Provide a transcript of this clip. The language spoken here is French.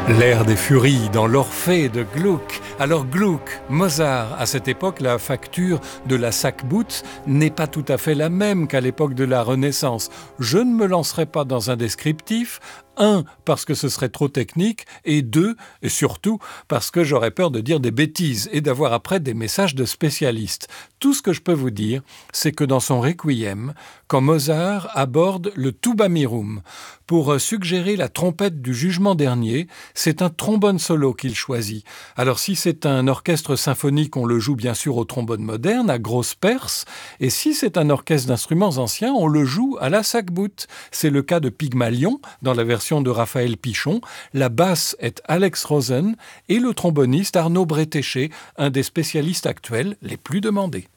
L'air des furies dans l'Orphée de Gluck. Alors Gluck, Mozart, à cette époque, la facture de la Sackbut n'est pas tout à fait la même qu'à l'époque de la Renaissance. Je ne me lancerai pas dans un descriptif. 1, parce que ce serait trop technique, et 2, et surtout, parce que j'aurais peur de dire des bêtises et d'avoir après des messages de spécialistes. Tout ce que je peux vous dire, c'est que dans son Requiem, quand Mozart aborde le Tuba Mirum pour suggérer la trompette du jugement dernier, c'est un trombone solo qu'il choisit. Alors si c'est un orchestre symphonique, on le joue bien sûr au trombone moderne, à grosse perce, et si c'est un orchestre d'instruments anciens, on le joue à la Sackbut. C'est le cas de Pygmalion, dans la version de Raphaël Pichon. La basse est Alex Rosen et le tromboniste Arnaud Bretéché, un des spécialistes actuels les plus demandés.